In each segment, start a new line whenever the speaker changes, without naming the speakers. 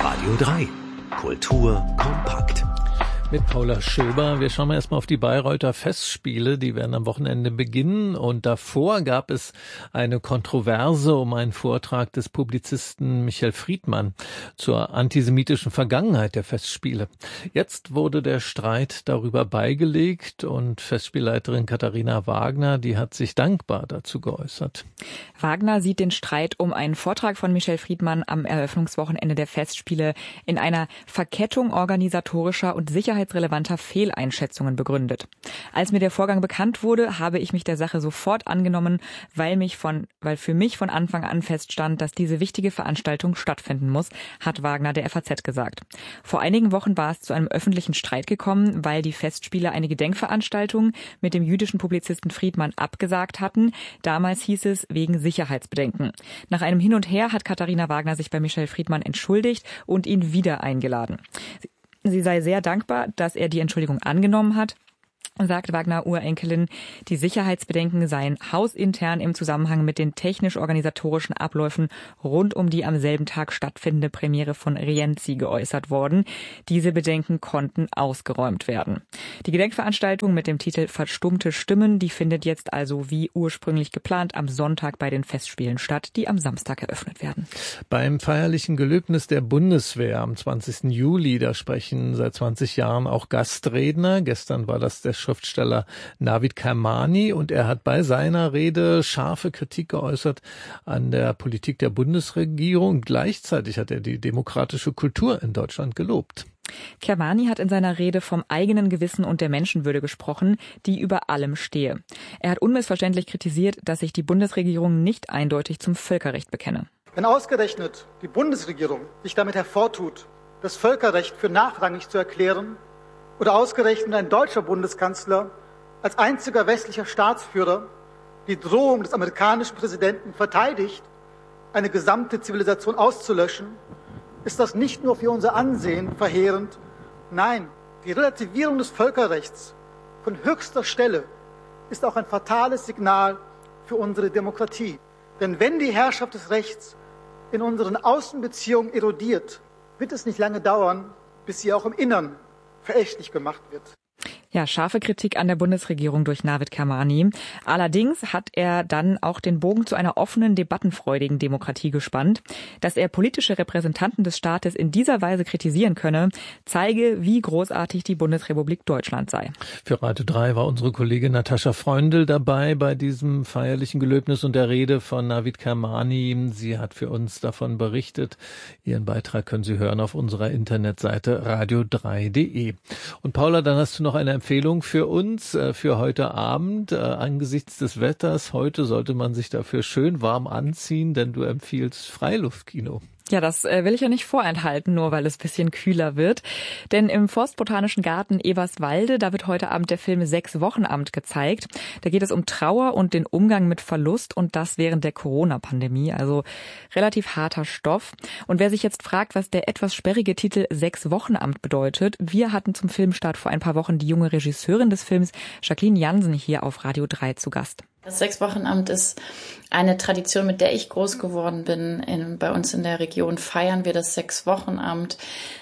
Radio 3. Kultur kompakt.
Mit Paula Schöber. Wir schauen mal erstmal auf die Bayreuther Festspiele. Die werden am Wochenende beginnen. Und davor gab es eine Kontroverse um einen Vortrag des Publizisten Michael Friedmann zur antisemitischen Vergangenheit der Festspiele. Jetzt wurde der Streit darüber beigelegt und Festspielleiterin Katharina Wagner, die hat sich dankbar dazu geäußert.
Wagner sieht den Streit um einen Vortrag von Michael Friedmann am Eröffnungswochenende der Festspiele in einer Verkettung organisatorischer und sicherheitsrelevanter Fehleinschätzungen begründet. Als mir der Vorgang bekannt wurde, habe ich mich der Sache sofort angenommen, weil für mich von Anfang an feststand, dass diese wichtige Veranstaltung stattfinden muss, hat Wagner der FAZ gesagt. Vor einigen Wochen war es zu einem öffentlichen Streit gekommen, weil die Festspiele eine Gedenkveranstaltung mit dem jüdischen Publizisten Friedmann abgesagt hatten. Damals hieß es wegen Sicherheitsbedenken. Nach einem Hin und Her hat Katharina Wagner sich bei Michael Friedmann entschuldigt und ihn wieder eingeladen. Sie sei sehr dankbar, dass er die Entschuldigung angenommen hat, sagt Wagner-Urenkelin. Die Sicherheitsbedenken seien hausintern im Zusammenhang mit den technisch-organisatorischen Abläufen rund um die am selben Tag stattfindende Premiere von Rienzi geäußert worden. Diese Bedenken konnten ausgeräumt werden. Die Gedenkveranstaltung mit dem Titel Verstummte Stimmen, die findet jetzt also wie ursprünglich geplant am Sonntag bei den Festspielen statt, die am Samstag eröffnet werden.
Beim feierlichen Gelöbnis der Bundeswehr am 20. Juli, da sprechen seit 20 Jahren auch Gastredner. Gestern war das der Schriftsteller Navid Kermani und er hat bei seiner Rede scharfe Kritik geäußert an der Politik der Bundesregierung. Gleichzeitig hat er die demokratische Kultur in Deutschland gelobt.
Kermani hat in seiner Rede vom eigenen Gewissen und der Menschenwürde gesprochen, die über allem stehe. Er hat unmissverständlich kritisiert, dass sich die Bundesregierung nicht eindeutig zum Völkerrecht bekenne.
Wenn ausgerechnet die Bundesregierung sich damit hervortut, das Völkerrecht für nachrangig zu erklären, oder ausgerechnet ein deutscher Bundeskanzler als einziger westlicher Staatsführer die Drohung des amerikanischen Präsidenten verteidigt, eine gesamte Zivilisation auszulöschen, ist das nicht nur für unser Ansehen verheerend. Nein, die Relativierung des Völkerrechts von höchster Stelle ist auch ein fatales Signal für unsere Demokratie. Denn wenn die Herrschaft des Rechts in unseren Außenbeziehungen erodiert, wird es nicht lange dauern, bis sie auch im Innern verächtlich gemacht wird.
Ja, scharfe Kritik an der Bundesregierung durch Navid Kermani. Allerdings hat er dann auch den Bogen zu einer offenen, debattenfreudigen Demokratie gespannt. Dass er politische Repräsentanten des Staates in dieser Weise kritisieren könne, zeige, wie großartig die Bundesrepublik Deutschland sei.
Für Radio 3 war unsere Kollegin Natascha Freundl dabei bei diesem feierlichen Gelöbnis und der Rede von Navid Kermani. Sie hat für uns davon berichtet. Ihren Beitrag können Sie hören auf unserer Internetseite radio3.de. Und Paula, dann hast du noch eine Empfehlung für uns für heute Abend. Angesichts des Wetters heute sollte man sich dafür schön warm anziehen, denn du empfiehlst Freiluftkino.
Ja, das will ich ja nicht vorenthalten, nur weil es ein bisschen kühler wird. Denn im Forstbotanischen Garten Eberswalde, da wird heute Abend der Film 6 Wochenamt gezeigt. Da geht es um Trauer und den Umgang mit Verlust und das während der Corona-Pandemie. Also relativ harter Stoff. Und wer sich jetzt fragt, was der etwas sperrige Titel 6 Wochenamt bedeutet, wir hatten zum Filmstart vor ein paar Wochen die junge Regisseurin des Films, Jacqueline Jansen, hier auf Radio 3 zu Gast.
Das 6-Wochenamt ist eine Tradition, mit der ich groß geworden bin. Bei uns in der Region feiern wir das 6-Wochenamt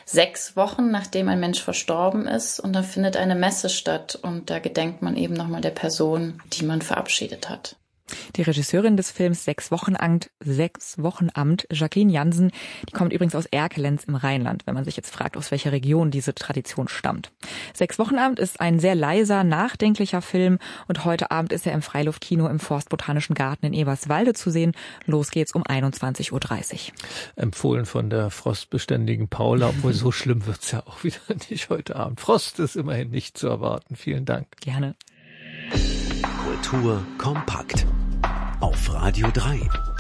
6 Wochen, nachdem ein Mensch verstorben ist. Und da findet eine Messe statt. Und da gedenkt man eben nochmal der Person, die man verabschiedet hat.
Die Regisseurin des Films 6 Wochenamt, Jacqueline Jansen, die kommt übrigens aus Erkelenz im Rheinland, wenn man sich jetzt fragt, aus welcher Region diese Tradition stammt. 6 Wochenamt ist ein sehr leiser, nachdenklicher Film und heute Abend ist er im Freiluftkino im Forstbotanischen Garten in Eberswalde zu sehen. Los geht's um 21.30 Uhr.
Empfohlen von der frostbeständigen Paula, obwohl so schlimm wird's ja auch wieder nicht heute Abend. Frost ist immerhin nicht zu erwarten. Vielen Dank.
Gerne.
Kultur kompakt auf Radio 3.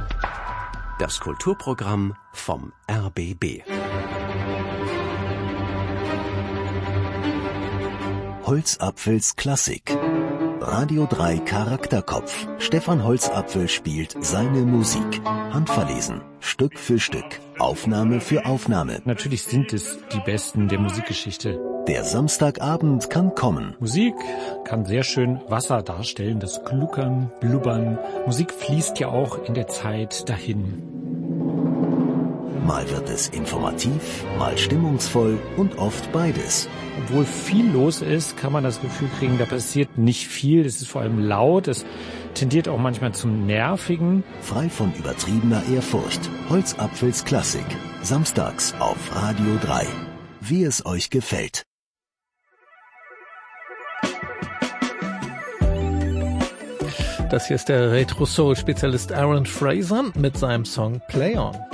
Das Kulturprogramm vom RBB. Holzapfels Klassik. Radio 3 Charakterkopf. Stefan Holzapfel spielt seine Musik. Handverlesen. Stück für Stück. Aufnahme für Aufnahme.
Natürlich sind es die Besten der Musikgeschichte.
Der Samstagabend kann kommen.
Musik kann sehr schön Wasser darstellen, das Gluckern, Blubbern. Musik fließt ja auch in der Zeit dahin.
Mal wird es informativ, mal stimmungsvoll und oft beides.
Obwohl viel los ist, kann man das Gefühl kriegen, da passiert nicht viel. Es ist vor allem laut, es tendiert auch manchmal zum Nervigen.
Frei von übertriebener Ehrfurcht. Holzapfels Klassik. Samstags auf Radio 3. Wie es euch gefällt.
Das hier ist der Retro-Soul-Spezialist Aaron Fraser mit seinem Song Play On.